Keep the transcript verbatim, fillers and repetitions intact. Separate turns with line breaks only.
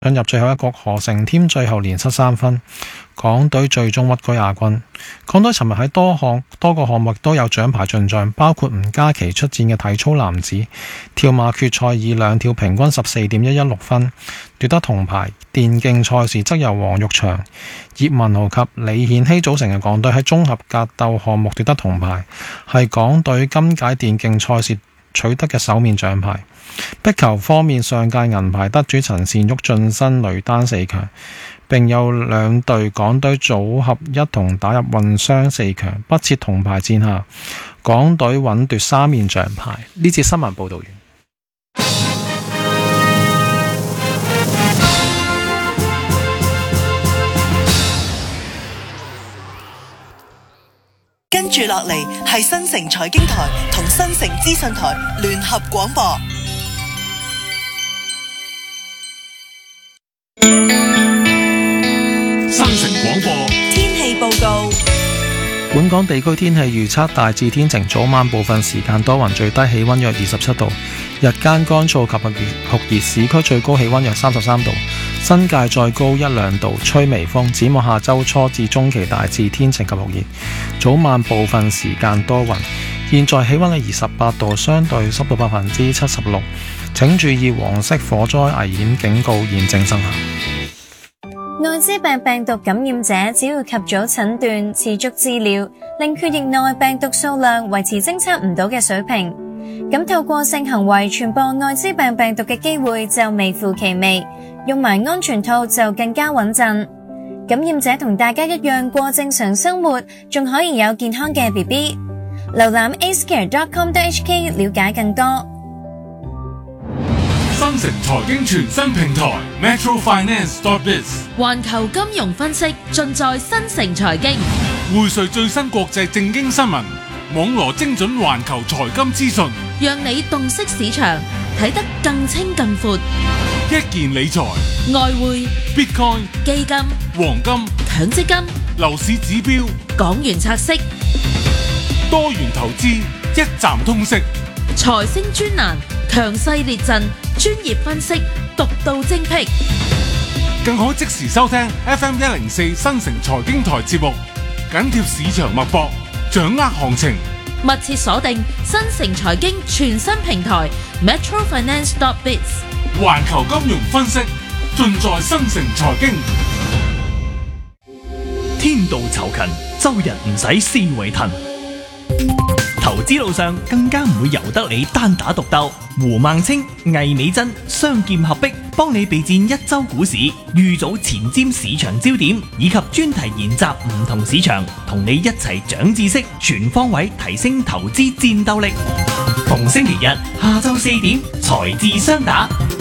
進入最後一局，何成添最後連失三分，港隊最終屈居亞軍。港隊尋日喺多項多個項目都有獎牌進賬，包括吳嘉琪出戰嘅體操男子跳馬決賽，以兩跳平均十四點一一六分奪得銅牌。電競賽事則由黃玉祥、葉文豪及李顯熙組成嘅港隊喺綜合格鬥項目奪得銅牌，係港隊今屆電競賽事取得嘅首面獎牌。壁球方面，上屆銀牌得主陳善玉晉身女單四強，並有兩隊港隊組合一同打入混雙四強，不設銅牌戰下，港隊穩奪三面獎牌。呢節新聞報道完。
跟住落嚟係新城財經台同新城資訊台聯合廣播。
新城廣播
天氣報告。
本港地區天氣預測大致天晴，早晚部分時間多雲，最低氣溫約二十七度，日間乾燥及酷熱，市區最高氣溫約三十三度，新界再高一兩度，吹微風。展望下周初至中期大致天晴及酷熱，早晚部分時間多雲。現在氣溫係二十八度，相對濕度百分之七十六。請注意黃色火災危險警告現正生效。
艾滋病病毒感染者只要及早診斷、持續治療，令血液內病毒數量維持偵測唔到嘅水平，咁透過性行為傳播艾滋病病毒嘅機會就微乎其微，用埋安全套就更加穩陣。感染者同大家一樣過正常生活，仲可以有健康嘅 B B。瀏覽 a c e c a r e dot com dot h k 了解更多。
新城財經全新平台 Metro Finance dot biz，
環球金融分析盡在新城財經，
匯萃最新國際政經新聞，網羅精準環球財金資訊，
讓你洞悉市場，睇得更清更闊。
一件理財、
外匯、
Bitcoin、
基金、
黃金、
強積金、
樓市指標、
港元拆息、
多元投資，一站通識。
財星專欄，強勢列陣，專業分析，獨到精闢，
更可即時收聽 F M 一零四新城財經台節目，緊貼市場脈搏，掌握行情，
密切鎖定新城財經全新平台 Metro Finance dot biz，
環球金融分析盡在新城財經。
天道酬勤，周日唔使思維騰。投資路上更加唔會由得你單打獨鬥，胡孟青、魏美珍雙劍合璧，幫你備戰一周股市，預早前瞻市場焦點，以及專題研習唔同市場，同你一齊長知識，全方位提升投資戰鬥力。逢星期日下晝四點，財智雙打。